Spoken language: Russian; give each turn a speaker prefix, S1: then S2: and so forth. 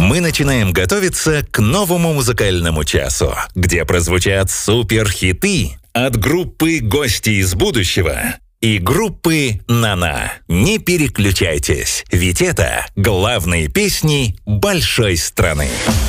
S1: Мы начинаем готовиться к новому музыкальному часу, где прозвучат суперхиты от группы «Гости из будущего» и группы «Нана». Не переключайтесь, ведь это главные песни большой страны.